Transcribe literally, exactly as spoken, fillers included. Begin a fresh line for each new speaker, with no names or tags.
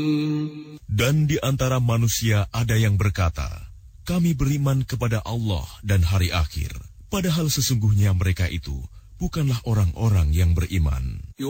Dan di antara manusia ada yang berkata, kami beriman kepada Allah dan hari akhir. Padahal sesungguhnya mereka itu bukanlah orang-orang yang beriman.